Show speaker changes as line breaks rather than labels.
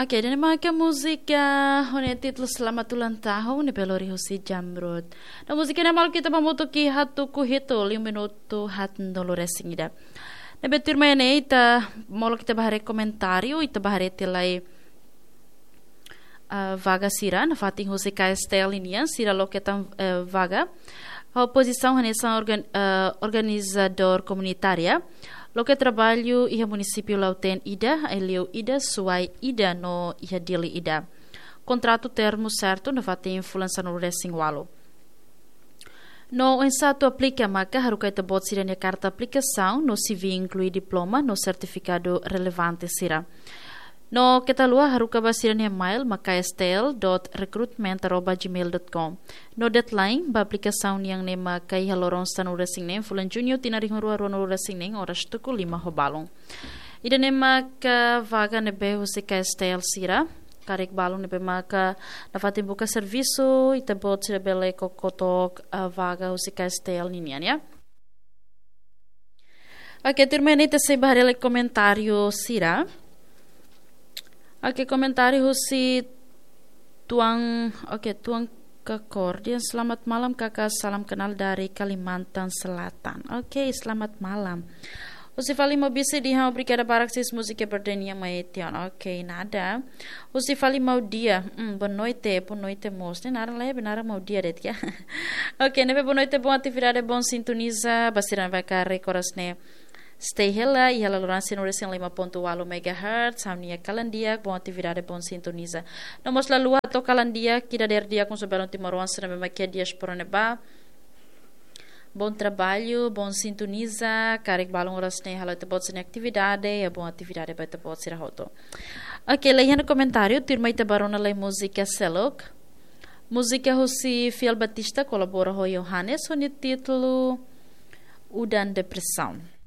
Oke, dan maka musika hone título Selamat Ulang Tahun ni Pelori Husi Jamrud. Na musika na mal kita pamutuki hatu kuhito 5 minuto hatan dolores singida. Na betur mayane ita molo kita bahare komentario ita bahare tilai vaga sira na fating Husi Castel inian sira loketan vaga. A oposição nessa organizador comunitária. Lo que trabalho ia município Lauten Ida, Elio Ida, Suai Ida no ia dili Ida. Contrato termo certo na vai influência no racing walo. No ensato aplica maka harukai tabot sira na carta aplicação no CV inclui diploma no certificado relevante sira. No ketalua haruka basira ni mail makaestel.recruitment@gmail.com. No deadline ba aplikasaun yang nema kay haloron sa no racing name fulan junyo tinaring ruaro no racing name oras tuku 5 hobalong. Ida nema ka vaga nebe Husi Castel sira. Karik balong nebe maka nafatin buka serviço itabot sira bele kokotok vaga Husi Castel ninian ya. Oke, terminate se barele comentário sira. Oke, komentari Husi Tuang Kekordian. Selamat malam kakak, salam kenal dari Kalimantan Selatan. Oke, selamat malam. Husi fali mau bisa diha obrigada para aksis musika berdenia maetian. Oke, nada. Husi fali mau dia. Boa noite moço. Nara lá benar mau dia det ya. Oke, nebe boa noite, boa atividade, bom sintoniza. Basiran vai carre corasne. Stay hela e ela lorança no recém 5.8 MHz, hamnia kalandia, bom atividade, bom sintoniza. Nomos la lua to kalandia, kida der dia com soberon timoruan na mesma que dias por neba. Bom trabalho, bom sintoniza, carik balong horas ne hala te bot atividade, e bom atividade vai te bot sira hoto. Ok, leia no comentário, turma ita barona lei música selok. Música Husi Fiel Batista colabora com Johannes, o título Udan Depressão.